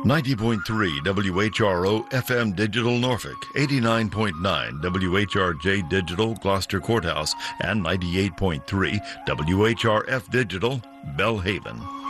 90.3 WHRO FM Digital Norfolk, 89.9 WHRJ Digital Gloucester Courthouse, and 98.3 WHRF Digital Belhaven.